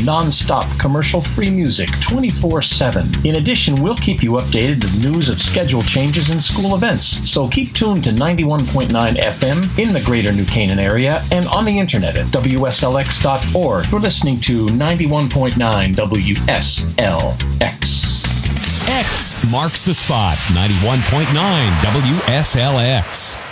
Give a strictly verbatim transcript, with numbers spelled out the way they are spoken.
non-stop commercial-free music twenty-four seven. In addition, we'll keep you updated with news of schedule changes and school events. So keep tuned to ninety-one point nine F M in the greater New Canaan area and on the internet at W S L X dot org. You're listening to ninety-one point nine W S L X. X marks the spot. ninety-one point nine W S L X.